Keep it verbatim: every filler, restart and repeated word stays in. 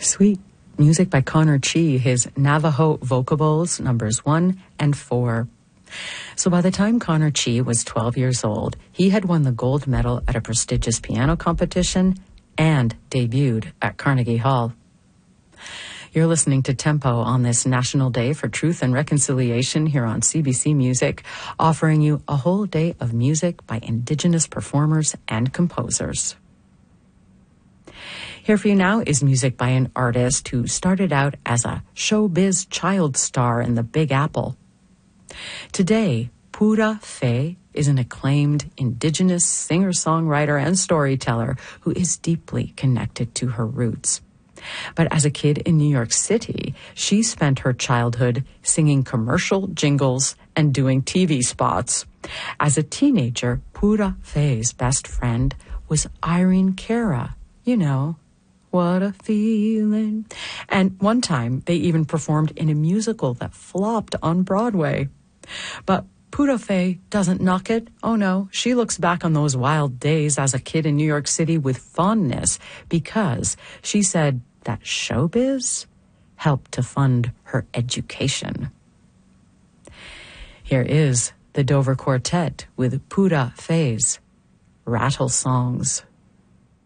Sweet music by Connor Chi, his Navajo Vocables numbers one and four. So by the time Connor Chi was twelve years old, he had won the gold medal at a prestigious piano competition and debuted at Carnegie Hall. You're listening to Tempo on this National Day for Truth and Reconciliation here on C B C Music, offering you a whole day of music by Indigenous performers and composers. Here for you now is music by an artist who started out as a showbiz child star in the Big Apple. Today, Pura Fay is an acclaimed Indigenous singer-songwriter and storyteller who is deeply connected to her roots. But as a kid in New York City, she spent her childhood singing commercial jingles and doing T V spots. As a teenager, Pura Fay's best friend was Irene Cara. You know, what a feeling. And one time, they even performed in a musical that flopped on Broadway. But Pura Fay doesn't knock it. Oh no, she looks back on those wild days as a kid in New York City with fondness because she said that showbiz helped to fund her education. Here is the Dover Quartet with Pura Fay's Rattle Songs.